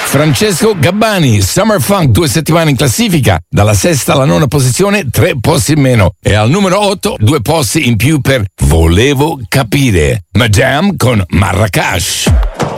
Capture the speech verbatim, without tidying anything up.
Francesco Gabbani, Summer Funk, due settimane in classifica, dalla sesta alla nona posizione, tre posti in meno. E al numero otto, due posti in più per Volevo capire. Madame con Marracash.